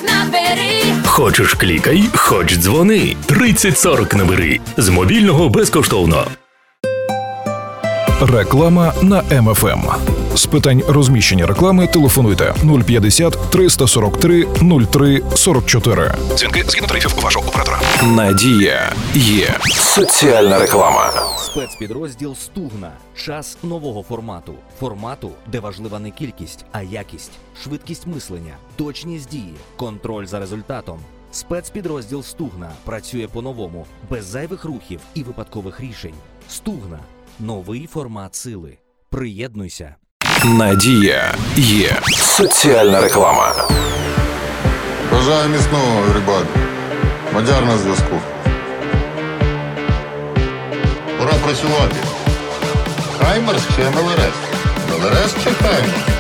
набери. Хочеш клікай, хоч дзвони. 3040 набери. З мобільного безкоштовно. Реклама на МФМ. З питань розміщення реклами телефонуйте 050 343 03 44. Дзвінки згідно тарифів вашого оператора. Надія є. Соціальна реклама. Спецпідрозділ «Стугна». Час нового формату. Формату, де важлива не кількість, а якість, швидкість мислення, точність дії, контроль за результатом. Спецпідрозділ «Стугна» працює по-новому, без зайвих рухів і випадкових рішень. «Стугна» – новий формат сили. Приєднуйся. Надія є. Соціальна реклама. Бажаю міцного, everybody. Мадяр на зв'язку. Пора працювати. Хаймерс чи МЛРС? МЛРС чи Хаймерс?